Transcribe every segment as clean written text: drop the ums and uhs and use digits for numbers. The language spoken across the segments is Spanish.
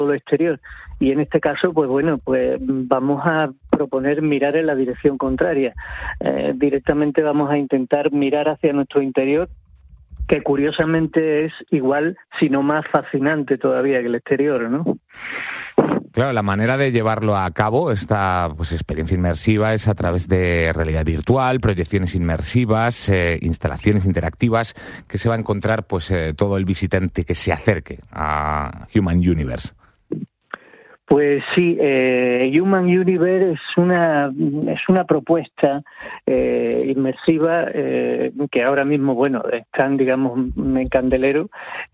lo exterior. Y en este caso, pues bueno, pues vamos a proponer mirar en la dirección contraria. Directamente vamos a intentar mirar hacia nuestro interior, que curiosamente es igual, si no más fascinante todavía que el exterior, ¿no? Claro, la manera de llevarlo a cabo, esta experiencia inmersiva, es a través de realidad virtual, proyecciones inmersivas, instalaciones interactivas, que se va a encontrar todo el visitante que se acerque a Human Universe. Pues sí, Human Universe es una propuesta inmersiva que ahora mismo, bueno, están, digamos, en candelero,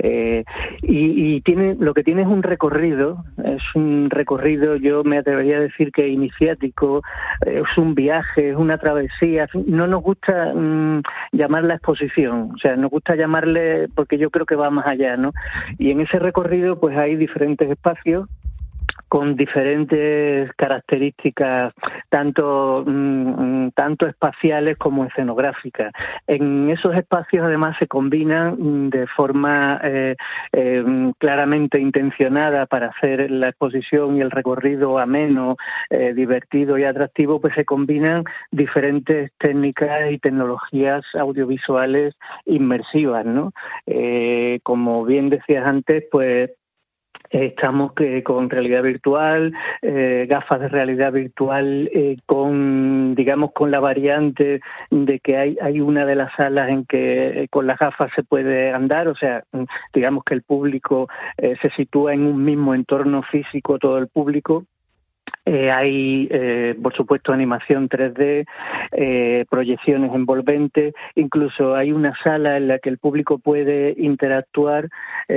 y lo que tiene es un recorrido, yo me atrevería a decir que iniciático, es un viaje, es una travesía. No nos gusta llamarla exposición, o sea, nos gusta llamarle, porque yo creo que va más allá, ¿no? Y en ese recorrido pues hay diferentes espacios con diferentes características, tanto espaciales como escenográficas. En esos espacios, además, se combinan de forma claramente intencionada para hacer la exposición y el recorrido ameno, divertido y atractivo, pues se combinan diferentes técnicas y tecnologías audiovisuales inmersivas, ¿no? Como bien decías antes, pues estamos con realidad virtual, gafas de realidad virtual, con la variante de que hay una de las salas en que con las gafas se puede andar, o sea, digamos que el público se sitúa en un mismo entorno físico, todo el público. Hay, por supuesto, animación 3D, proyecciones envolventes, incluso hay una sala en la que el público puede interactuar,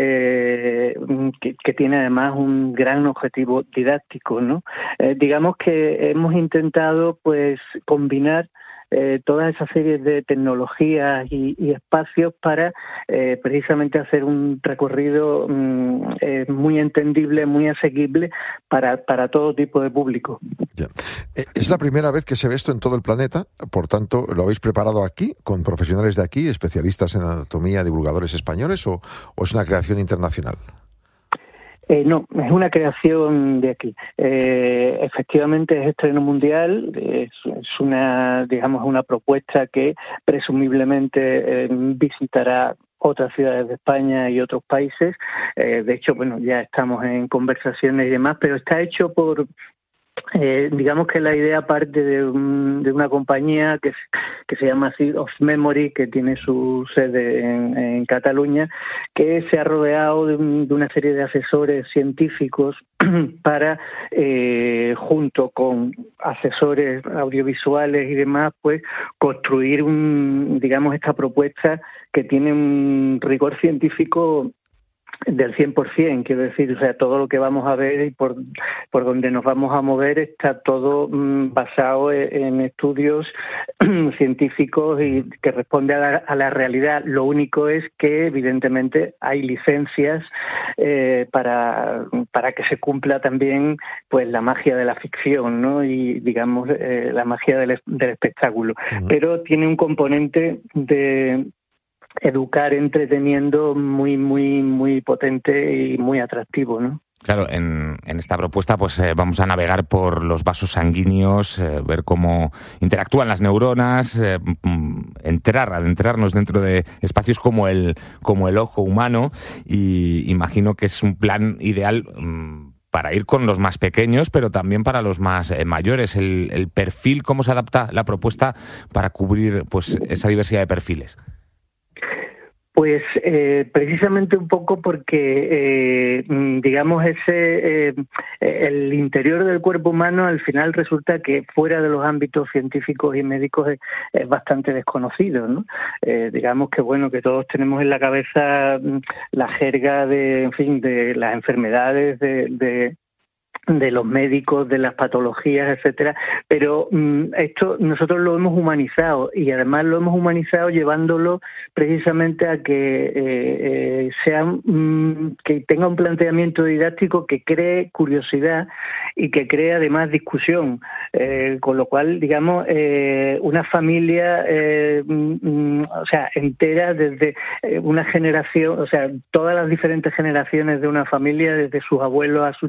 que tiene además un gran objetivo didáctico, ¿no? Digamos que hemos intentado, pues, combinar toda esa serie de tecnologías y espacios para precisamente hacer un recorrido muy entendible, muy asequible para todo tipo de público. Ya. Es la primera vez que se ve esto en todo el planeta, por tanto, ¿lo habéis preparado aquí, con profesionales de aquí, especialistas en anatomía, divulgadores españoles, o es una creación internacional? No, es una creación de aquí. Efectivamente es estreno mundial, es una propuesta que presumiblemente visitará otras ciudades de España y otros países. De hecho, bueno, ya estamos en conversaciones y demás, pero está hecho por... digamos que la idea parte de una compañía que se llama Seed of Memory, que tiene su sede en Cataluña, que se ha rodeado de una serie de asesores científicos para, junto con asesores audiovisuales y demás, pues construir esta propuesta que tiene un rigor científico del 100%, quiero decir, o sea, todo lo que vamos a ver y por donde nos vamos a mover está todo basado en estudios científicos y que responde a la realidad. Lo único es que, evidentemente, hay licencias para que se cumpla también, pues, la magia de la ficción, ¿no? Y, digamos, la magia del espectáculo. Uh-huh. Pero tiene un componente de educar entreteniendo muy, muy, muy potente y muy atractivo, ¿no? Claro, en esta propuesta pues vamos a navegar por los vasos sanguíneos, ver cómo interactúan las neuronas, adentrarnos dentro de espacios como el ojo humano, y imagino que es un plan ideal para ir con los más pequeños, pero también para los más mayores. El perfil, ¿cómo se adapta la propuesta para cubrir pues esa diversidad de perfiles? Pues precisamente un poco porque, digamos, el interior del cuerpo humano al final resulta que fuera de los ámbitos científicos y médicos es bastante desconocido, ¿no? Digamos que, bueno, que todos tenemos en la cabeza la jerga de las enfermedades, de de los médicos, de las patologías, etcétera, pero esto nosotros lo hemos humanizado y además lo hemos humanizado llevándolo precisamente a que que tenga un planteamiento didáctico que cree curiosidad y que cree además discusión, con lo cual, digamos, una familia, o sea, entera desde una generación, o sea, todas las diferentes generaciones de una familia, desde sus abuelos a sus